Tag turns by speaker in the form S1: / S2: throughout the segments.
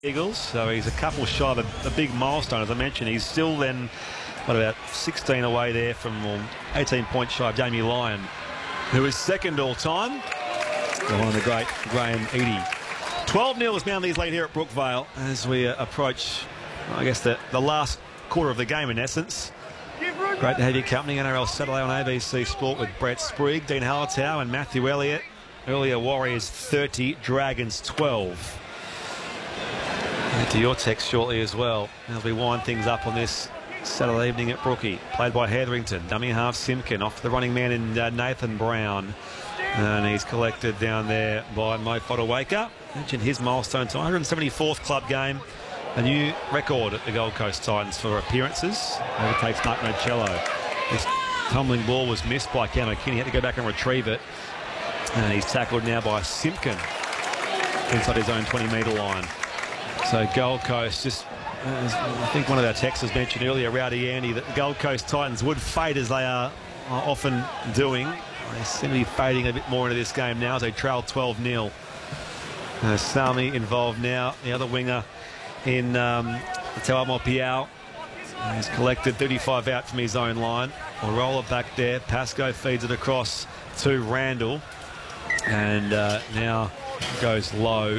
S1: Eagles, so he's a couple shy of a big milestone. As I mentioned, he's still then, about 16 away there from 18 points shy of Jamie Lyon, who is second all-time behind the great Graham Eadie. 12-0 is Manly's lead here at Brookvale as we approach, I guess, the last quarter of the game in essence. Great to have your company. NRL Saturday on ABC Sport with Brett Sprigg, Dean Hallertau and Matthew Elliott. Earlier Warriors 30, Dragons 12. Get to your text shortly as well as we wind things up on this Saturday evening at Brookie. Played by Hetherington, dummy half Simpkin, off the running man in Nathan Brown. And he's collected down there by Mo Fotuaika. Mentioned his milestone to 174th club game. A new record at the Gold Coast Titans for appearances. Overtakes Mark Nocello. This tumbling ball was missed by Keano Kini. He had to go back and retrieve it. And he's tackled now by Simpkin inside his own 20-metre line. So Gold Coast, just I think one of our texters mentioned earlier, Rowdy Andy, that the Gold Coast Titans would fade as they are often doing. They seem to be fading a bit more into this game now as they trail 12-0. Sami involved now, the other winger in Tauā Mopiao. He's collected 35 out from his own line. We'll roll it back there. Pascoe feeds it across to Randall. And now goes low.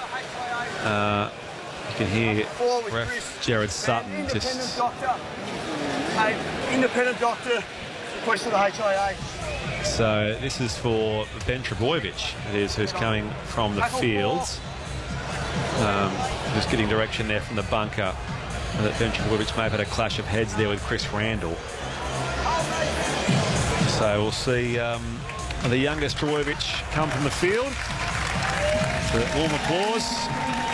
S1: You can hear ref Jared Sutton just...
S2: Independent doctor, question of the HIA.
S1: So this is for Ben Trebojevic, it is, who's coming from the field. Just getting direction there from the bunker. That Ben Trebojevic may have had a clash of heads there with Chris Randall. So we'll see the youngest Trebojevic come from the field. So warm applause.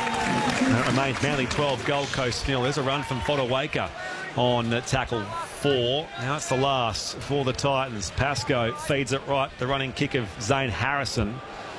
S1: It remains Manly 12, Gold Coast 0. There's a run from Fotuaika on tackle 4. Now it's the last for the Titans. Pascoe feeds it right. The running kick of Zane Harrison.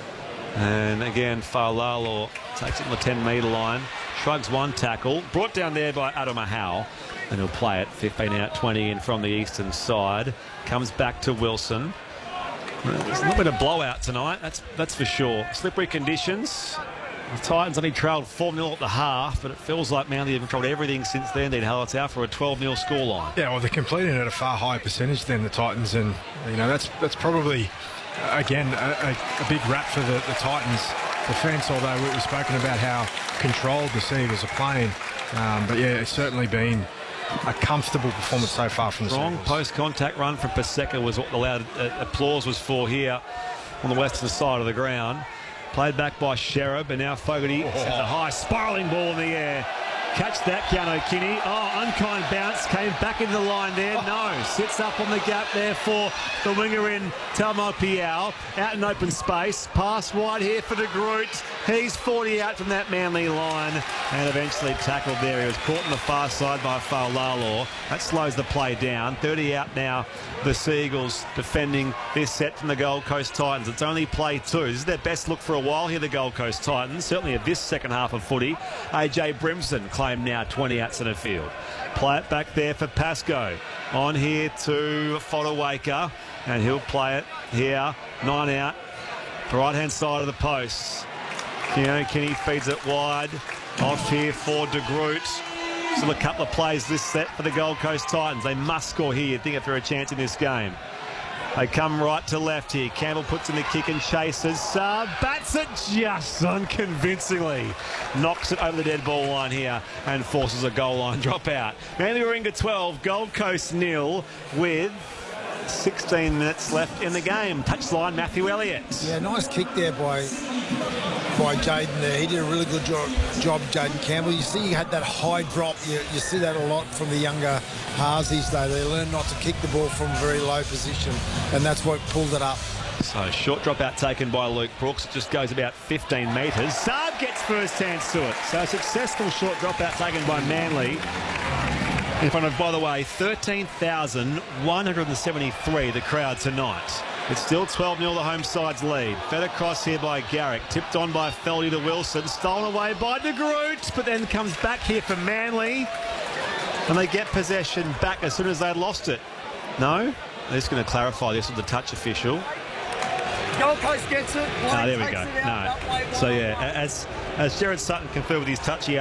S1: And again, Fa'alalo takes it on the 10-metre line. Shrugs one tackle. Brought down there by Adam Ahau. And he'll play it. 15 out, 20 in from the eastern side. Comes back to Wilson. There's not been a blowout tonight, that's for sure. Slippery conditions. The Titans only trailed 4-0 at the half, but it feels like Manly have controlled everything since then. They'd held it out for a 12-0 scoreline.
S3: Yeah, well, they're completing at a far higher percentage than the Titans, and you know that's probably again a big rap for the Titans defence. Although we've spoken about how controlled the Seagulls are playing, but yeah, it's certainly been a comfortable performance so far from the Seagulls.
S1: Strong post-contact run from Paseka was what the loud applause was for here on the western side of the ground. Played back by Sherab, and now Fogarty sends a high spiralling ball in the air. Catch that, Keano Kini. Oh, unkind bounce, came back into the line there. No, sits up on the gap there for the winger in Tauā Mopiao. Out in open space, pass wide here for De Groot. He's 40 out from that Manly line, and eventually tackled there. He was caught on the far side by Fa'alalo. That slows the play down. 30 out now, the Seagulls defending this set from the Gold Coast Titans. It's only play 2. This is their best look for a while here, the Gold Coast Titans. Certainly at this second half of footy. AJ Brimson claimed now 20 out centre field. Play it back there for Pascoe. On here to Fotuaika, and he'll play it here. 9 out. The right-hand side of the post. Keano Kini feeds it wide. Off here for De Groot. Still a couple of plays this set for the Gold Coast Titans. They must score here, you'd think, if they're a chance in this game. They come right to left here. Campbell puts in the kick and chases. Bats it just unconvincingly. Knocks it over the dead ball line here and forces a goal line dropout. Manly Warringah 12, Gold Coast 0 with 16 minutes left in the game. Touchline, Matthew Elliott.
S4: Yeah, nice kick there by Jaden there. He did a really good job, Jaden Campbell. You see he had that high drop. You see that a lot from the younger halves these days. They learn not to kick the ball from a very low position, and that's what pulled it up.
S1: So short drop out taken by Luke Brooks. It just goes about 15 metres. Saab gets first hands to it. So a successful short drop out taken by Manly. In front of, by the way, 13,173, the crowd tonight. It's still 12-0 the home side's lead. Fed across here by Garrick. Tipped on by Feldy to Wilson. Stolen away by De Groot, but then comes back here for Manly. And they get possession back as soon as they lost it. No? They're just going to clarify this with the touch official.
S2: Gold Coast gets it.
S1: There we go. No. So, yeah, as Jared Sutton confirmed with his touch, he